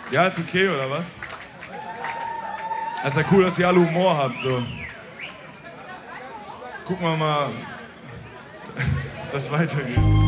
Ja, ist okay, oder was? Das ist ja cool, dass ihr alle Humor habt, so. Gucken wir mal, ob das weitergeht.